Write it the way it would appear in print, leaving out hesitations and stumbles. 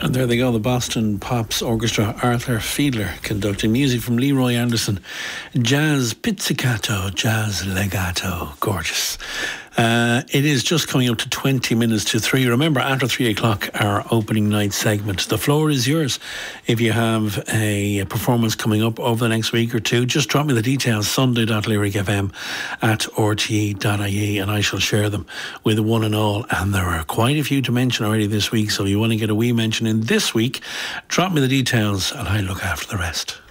And there they go, the Boston Pops Orchestra, Arthur Fiedler conducting. Music from Leroy Anderson, jazz pizzicato, jazz legato, gorgeous. It is just coming up to 20 minutes to 3. Remember, after 3 o'clock, our opening night segment. The floor is yours. If you have a performance coming up over the next week or two, just drop me the details, sunday.lyricfm@rte.ie, and I shall share them with one and all. And there are quite a few to mention already this week, so if you want to get a wee mention in this week, drop me the details and I'll look after the rest.